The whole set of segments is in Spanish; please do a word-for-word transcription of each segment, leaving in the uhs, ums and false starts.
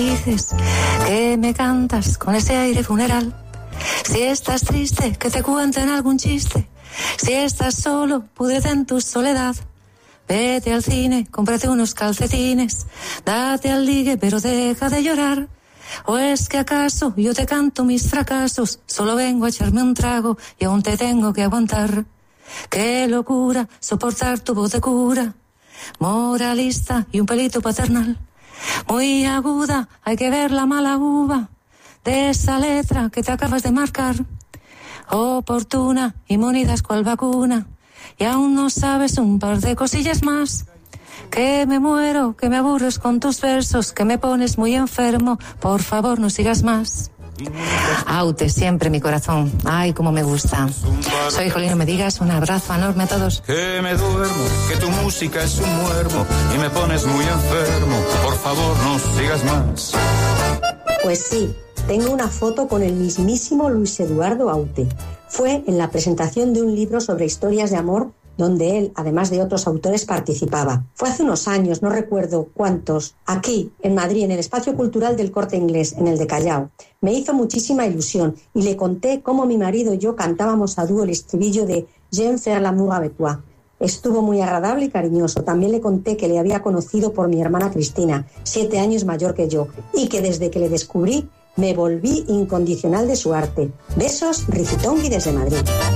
Dices que me cantas con ese aire funeral. Si estás triste, que te cuenten algún chiste. Si estás solo, púdrete en tu soledad. Vete al cine, cómprate unos calcetines. Date al ligue, pero deja de llorar. ¿O es que acaso yo te canto mis fracasos? Solo vengo a echarme un trago y aún te tengo que aguantar. Qué locura soportar tu voz de cura, moralista y un pelito paternal. Muy aguda, hay que ver la mala uva de esa letra que te acabas de marcar. Oportuna y munidas cual vacuna, y aún no sabes un par de cosillas más. Que me muero, que me aburres con tus versos, que me pones muy enfermo, por favor no sigas más. Aute, siempre mi corazón, ay cómo me gusta. Soy Jolín, no me digas, un abrazo enorme a todos. Que me duermo, que tu música es un muermo y me pones muy enfermo, por favor no sigas más. Pues sí, tengo una foto con el mismísimo Luis Eduardo Aute. Fue en la presentación de un libro sobre historias de amor donde él, además de otros autores, participaba. Fue hace unos años, no recuerdo cuántos, aquí, en Madrid, en el Espacio Cultural del Corte Inglés, en el de Callao. Me hizo muchísima ilusión y le conté cómo mi marido y yo cantábamos a dúo el estribillo de «J'aime faire l'amour avec toi». Estuvo muy agradable y cariñoso. También le conté que le había conocido por mi hermana Cristina, siete años mayor que yo, y que desde que le descubrí me volví incondicional de su arte. Besos, Rizitongi desde Madrid.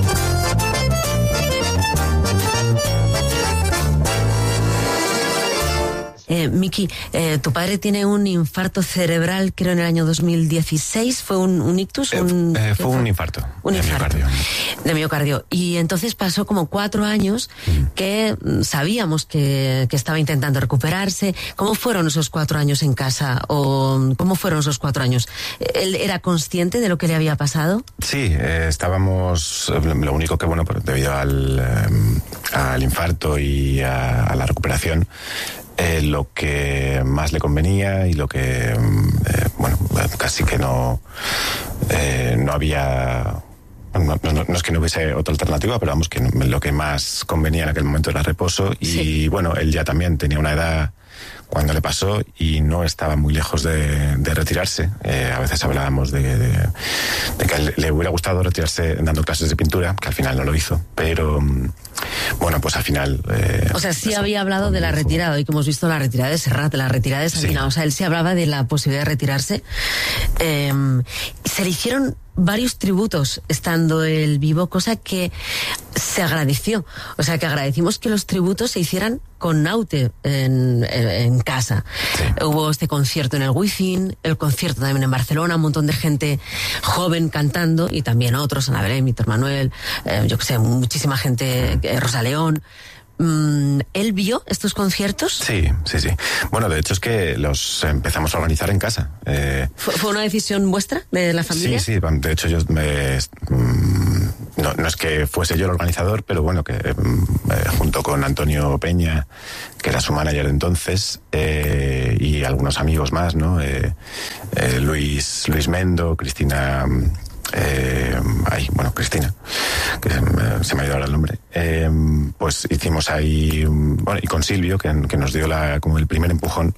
Eh, Miki, eh, tu padre tiene un infarto cerebral, creo en el año dos mil dieciséis. ¿Fue un, un ictus? Un, eh, eh, fue, fue un infarto. Un de infarto. Miocardio. De miocardio. Y entonces pasó como cuatro años mm. que sabíamos que, que estaba intentando recuperarse. ¿Cómo fueron esos cuatro años en casa? ¿O cómo fueron esos cuatro años? ¿Él era consciente de lo que le había pasado? Sí, eh, estábamos... Lo único que, bueno, debido al, eh, al infarto y a, a la recuperación, Eh, lo que más le convenía y lo que, eh, bueno, casi que no, eh, no había, no, no, no es que no hubiese otra alternativa, pero vamos, que no, lo que más convenía en aquel momento era reposo. Y sí. Bueno, él ya también tenía una edad cuando le pasó y no estaba muy lejos de, de retirarse. Eh, a veces hablábamos de, de, de que le hubiera gustado retirarse dando clases de pintura, que al final no lo hizo, pero bueno, pues al final... Eh, o sea, sí había hablado de la retirada, hoy que hemos visto la retirada de Serrat, la retirada de Sabina, sí. O sea, él sí hablaba de la posibilidad de retirarse. Eh, se le hicieron varios tributos estando él vivo, cosa que se agradeció. O sea, que agradecimos que los tributos se hicieran con Aute en, en, en casa. Sí. Hubo este concierto en el Wizzing, el concierto también en Barcelona, un montón de gente joven cantando y también otros, Ana Belén, Víctor Manuel, eh, yo que sé, muchísima gente, eh, Rosa León. ¿Él vio estos conciertos? Sí, sí, sí. Bueno, de hecho es que los empezamos a organizar en casa. Eh, ¿Fue, ¿Fue una decisión vuestra, de la familia? Sí, sí. De hecho yo me... No, no es que fuese yo el organizador, pero bueno, que eh, junto con Antonio Peña, que era su manager de entonces, eh, y algunos amigos más, ¿no? Eh, eh, Luis, Luis Mendo, Cristina... Eh, ay, bueno, Cristina, que se me, se me ha ido ahora el nombre, eh, pues hicimos ahí, bueno, y con Silvio, que, que nos dio la, como el primer empujón,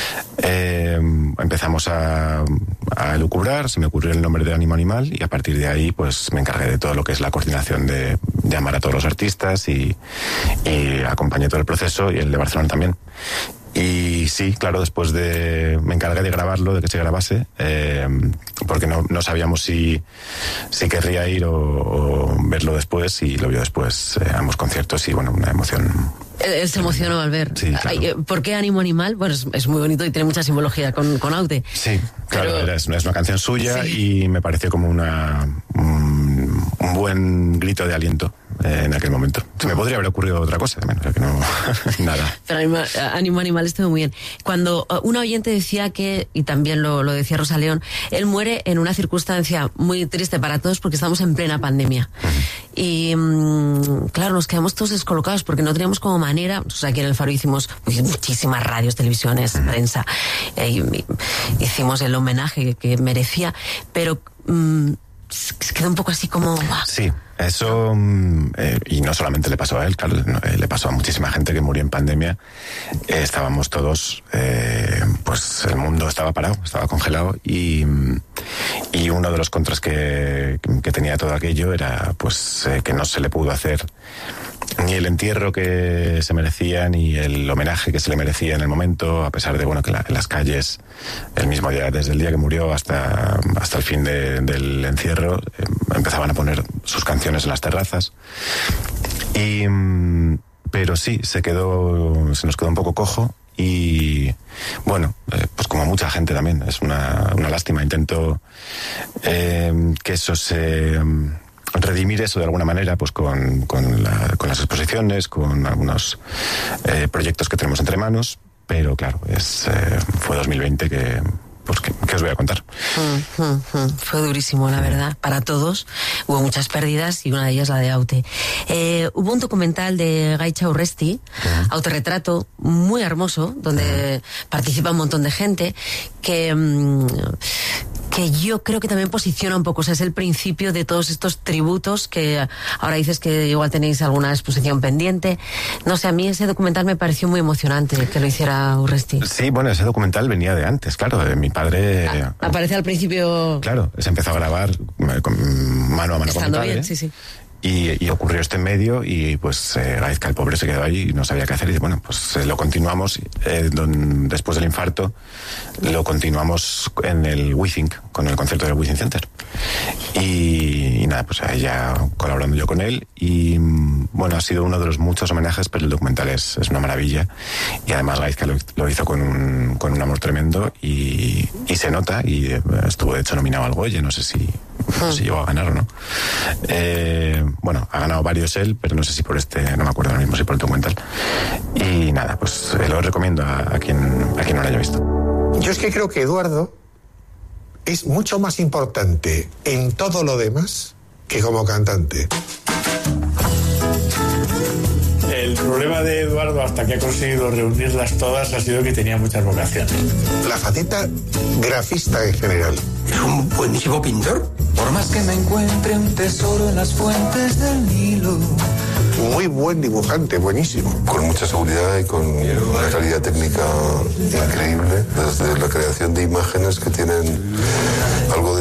eh, empezamos a, a elucubrar, se me ocurrió el nombre de Ánimo Animal y a partir de ahí pues me encargué de todo lo que es la coordinación de llamar a todos los artistas y, y acompañé todo el proceso, y el de Barcelona también. Y sí, claro, después de... me encargué de grabarlo, de que se grabase, eh, porque no, no sabíamos si, si querría ir o, o verlo después, y lo vio después eh, ambos conciertos, y bueno, una emoción... Él se emocionó al ver. Sí, claro. ¿Por qué Ánimo Animal? Bueno, es, es muy bonito y tiene mucha simbología con, con Aute. Sí, claro, pero... es, es una canción suya, sí. Y me pareció como una un, un buen grito de aliento eh, en aquel momento. Se me podría haber ocurrido otra cosa también, o sea que no... nada. Pero Ánimo, Ánimo Animal estuvo muy bien. Cuando una oyente decía que, y también lo, lo decía Rosa León, él muere en una circunstancia muy triste para todos porque estamos en plena pandemia. Uh-huh. Y mmm, claro, nos quedamos todos descolocados porque no teníamos como manera. O sea, aquí en El Faro hicimos muchísimas radios, televisiones, uh-huh. prensa, eh, y, y, hicimos el homenaje que merecía, pero mmm, se quedó un poco así como... ¡buah! Sí, eso, eh, y no solamente le pasó a él, claro, eh, le pasó a muchísima gente que murió en pandemia. Eh, estábamos todos, eh, pues el mundo estaba parado, estaba congelado, y, y uno de los contras que, que tenía todo aquello era pues eh, que no se le pudo hacer ni el entierro que se merecía, ni el homenaje que se le merecía en el momento, a pesar de bueno que la, en las calles, el mismo día, desde el día que murió hasta, hasta el fin de, del encierro, eh, empezaban a poner sus canciones en las terrazas. Y, pero sí, se quedó, se nos quedó un poco cojo. Y bueno, eh, pues como mucha gente también, es una, una lástima. Intento eh, que eso se... redimir eso de alguna manera, pues con, con, la, con las exposiciones, con algunos eh, proyectos que tenemos entre manos, pero claro, es eh, fue dos mil veinte que, pues, ¿qué, qué os voy a contar? Mm, mm, mm. Fue durísimo, la verdad, para todos. Hubo muchas pérdidas y una de ellas la de Aute. Eh, hubo un documental de Gaitza Urresti, uh-huh. Autorretrato, muy hermoso, donde uh-huh. participa un montón de gente, que... Mm, que yo creo que también posiciona un poco, o sea, es el principio de todos estos tributos que ahora dices que igual tenéis alguna exposición pendiente. No sé, a mí ese documental me pareció muy emocionante que lo hiciera Urresti. Sí, bueno, ese documental venía de antes, claro, de mi padre... Ah, aparece al principio... Claro, se empezó a grabar con, mano a mano con mi padre. Bien, sí, sí. Y, y ocurrió esto en medio y pues eh, Gaizka, el pobre, se quedó ahí y no sabía qué hacer, y bueno, pues eh, lo continuamos eh, don, después del infarto lo continuamos en el WeThink, con el concierto del WeThink Center, y, y nada, pues ahí ya colaborando yo con él, y bueno, ha sido uno de los muchos homenajes, pero el documental es, es una maravilla, y además Gaizka lo, lo hizo con un, con un amor tremendo, y, y se nota, y eh, estuvo de hecho nominado al Goya, no sé si no sé si llegó a ganar o no. Eh, bueno, ha ganado varios él, pero no sé si por este, no me acuerdo ahora mismo, si por el documental. Y nada, pues eh, lo recomiendo a, a, quien, a quien no lo haya visto. Yo es que creo que Eduardo es mucho más importante en todo lo demás que como cantante. El problema de Eduardo, hasta que ha conseguido reunirlas todas, ha sido que tenía muchas vocaciones. La faceta grafista en general. Es un buenísimo pintor. Por más que me encuentre un tesoro en las fuentes del Nilo. Muy buen dibujante, buenísimo. Con mucha seguridad y con una calidad técnica increíble, desde la creación de imágenes que tienen algo de